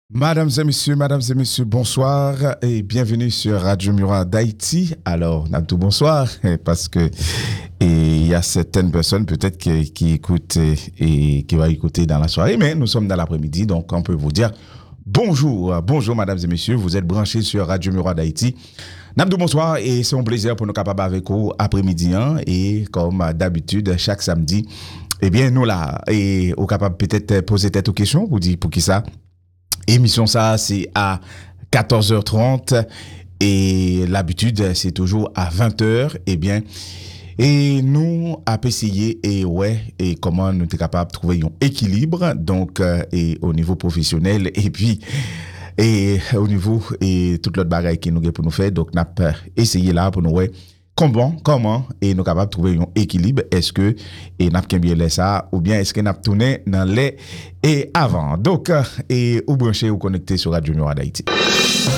Mesdames et messieurs, bonsoir et bienvenue sur Radio Miroir d'Haïti. Alors, Nabdou, bonsoir, parce que il y a certaines personnes peut-être qui écoutent et qui vont écouter dans la soirée, mais nous sommes dans l'après-midi, donc on peut vous dire bonjour. Bonjour, mesdames et messieurs, vous êtes branchés sur Radio Miroir d'Haïti. Nabdou, bonsoir, et c'est un plaisir pour nous capables avec vous après-midi, et comme d'habitude, chaque samedi, eh bien, nous là, et au capable peut-être poser tête aux questions, vous dire pour qui ça? Émission ça, c'est à 14h30 et l'habitude, c'est toujours à 20h. Eh bien, et nous, à essayer et comment nous sommes capables de trouver un équilibre, donc, et au niveau professionnel, et puis, et au niveau, et toute l'autre bagaille qui nous est pour nous faire. Donc, nous avons essayé là pour nous, comment et nous capables de trouver un équilibre. Est-ce que et n'a bien laissé ça ou bien est-ce que n'a tourné dans les et avant. Donc et ou branché ou connecté sur Radio Miroir d'Haïti.